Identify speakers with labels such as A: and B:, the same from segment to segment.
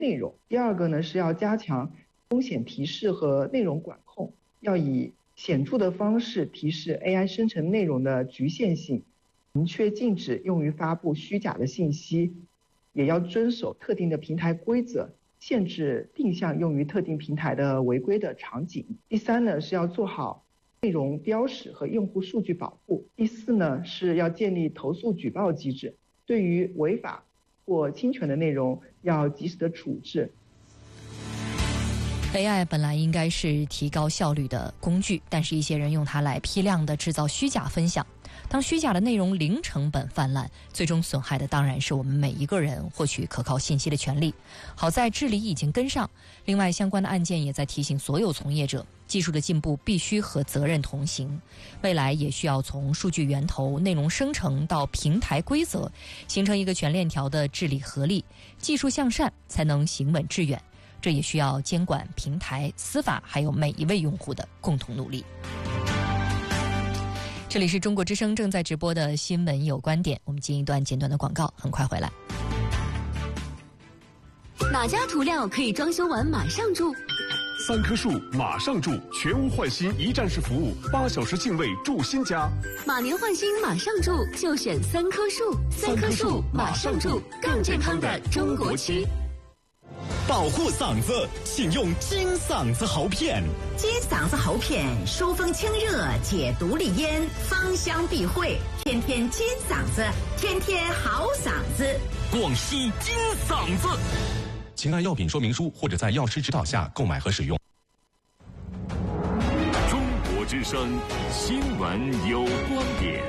A: 内容。第二个呢是要加强风险提示和内容管控，要以显著的方式提示 AI 生成内容的局限性，明确禁止用于发布虚假的信息，也要遵守特定的平台规则，限制定向用于特定平台的违规的场景。第三呢是要做好内容标识和用户数据保护。第四呢是要建立投诉举报机制，对于违法或侵权的内容要及时的处置。
B: AI 本来应该是提高效率的工具，但是一些人用它来批量的制造虚假分享。当虚假的内容零成本泛滥，最终损害的当然是我们每一个人获取可靠信息的权利。好在治理已经跟上，另外相关的案件也在提醒所有从业者，技术的进步必须和责任同行。未来也需要从数据源头、内容生成到平台规则，形成一个全链条的治理合力，技术向善才能行稳致远。这也需要监管、平台、司法还有每一位用户的共同努力。这里是中国之声正在直播的新闻有观点，我们进一段简短的广告，很快回来。
C: 哪家涂料可以装修完马上住
D: ？3棵树马上住，全屋换新一站式服务，8小时净位住新家。
C: 马年换新马上住，就选3棵树。3棵树马上住，更健康的中国区。
E: 保护嗓子，请用金嗓子喉片。
F: 金嗓子喉片疏风清热，解毒利咽，芳香避秽，天天金嗓子，天天好嗓子。
E: 广西金嗓子，请按药品说明书或者在药师指导下购买和使用。
D: 中国之声新闻有观点。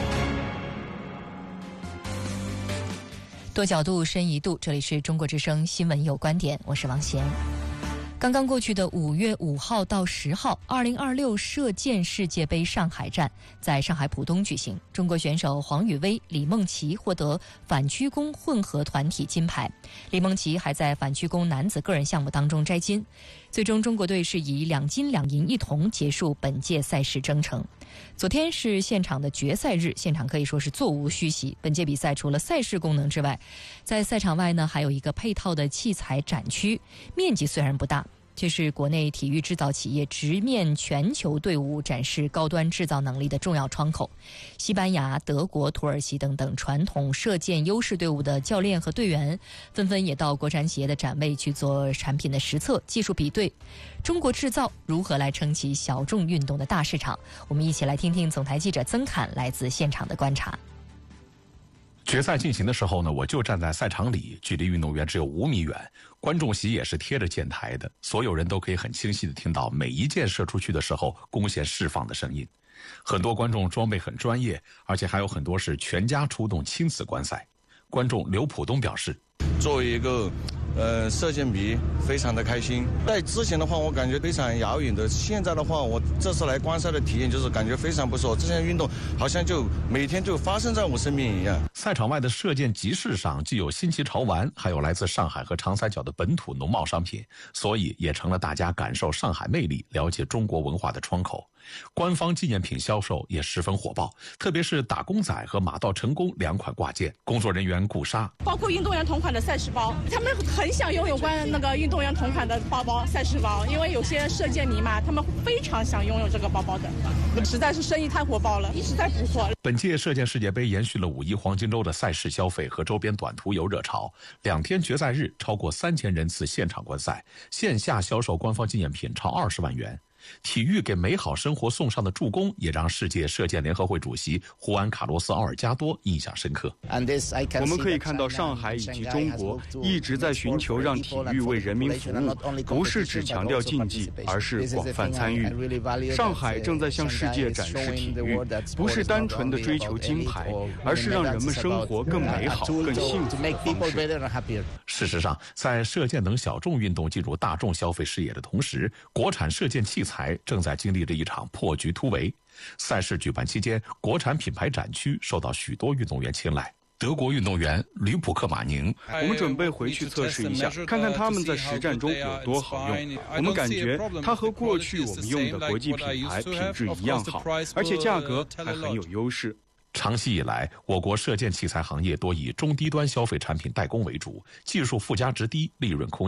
B: 多角度，深一度，这里是中国之声新闻有观点，我是王贤。刚刚过去的5月5号到10号，2026射箭世界杯上海站在上海浦东举行。中国选手黄宇威、李梦琪获得反曲弓混合团体金牌，李梦琪还在反曲弓男子个人项目当中摘金。最终，中国队是以2金2银1铜结束本届赛事征程。昨天是现场的决赛日，现场可以说是座无虚席。本届比赛除了赛事功能之外，在赛场外呢还有一个配套的器材展区，面积虽然不大，这是国内体育制造企业直面全球队伍展示高端制造能力的重要窗口。西班牙、德国、土耳其等等传统射箭优势队伍的教练和队员纷纷也到国产企业的展位去做产品的实测、技术比对。中国制造如何来撑起小众运动的大市场？我们一起来听听总台记者曾侃来自现场的观察。
G: 决赛进行的时候呢，我就站在赛场里，距离运动员只有5米远，观众席也是贴着箭台的，所有人都可以很清晰地听到每一箭射出去的时候弓弦释放的声音。很多观众装备很专业，而且还有很多是全家出动亲自观赛。观众刘浦东表示，
H: 作为一个射箭迷，非常的开心。在之前的话，我感觉非常遥远的，现在的话，我这次来观赛的体验就是感觉非常不错。这项运动好像就每天就发生在我身边一样。
G: 赛场外的射箭集市上既有新奇潮玩，还有来自上海和长三角的本土农贸商品，所以也成了大家感受上海魅力、了解中国文化的窗口。官方纪念品销售也十分火爆，特别是打工仔和马到成功2款挂件。工作人员顾莎，
I: 包括运动员同款的赛事包，他们很想拥有那个运动员同款的包包、赛事包，因为有些射箭迷嘛，他们非常想拥有这个包包的，实在是生意太火爆了，一直在补货。
G: 本届射箭世界杯延续了5一黄金周的赛事消费和周边短途游热潮，2天决赛日超过3000人次现场观赛，线下销售官方纪念品超20万元。体育给美好生活送上的助攻，也让世界射箭联合会主席胡安·卡洛斯·奥尔加多印象深刻。
J: 我们可以看到上海以及中国一直在寻求让体育为人民服务，不是只强调竞技，而是广泛参与。上海正在向世界展示体育，不是单纯的追求金牌，而是让人们生活更美好、更幸福的方式。
G: 事实上，在射箭等小众运动进入大众消费视野的同时，国产射箭器材正在经历着一场破局突围。赛事举办期间，国产品牌展区受到许多运动员青睐。德国运动员吕普克马宁，
J: 我们准备回去测试一下，看看他们在实战中有多好用。我们感觉它和过去我们用的国际品牌品质一样好，而且价格还很有优势。
G: 长期以来，我国射箭器材行业多以中低端消费产品代工为主，技术附加值低，利润空